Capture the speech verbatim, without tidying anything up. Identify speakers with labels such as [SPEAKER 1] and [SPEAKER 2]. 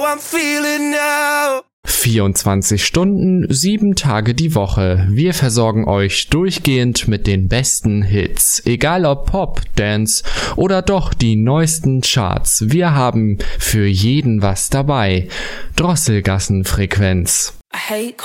[SPEAKER 1] I'm feeling now.
[SPEAKER 2] vierundzwanzig Stunden, sieben Tage die Woche. Wir versorgen euch durchgehend mit den besten Hits. Egal ob Pop, Dance oder doch die neuesten Charts. Wir haben für jeden was dabei. Drosselgassenfrequenz.
[SPEAKER 1] I hate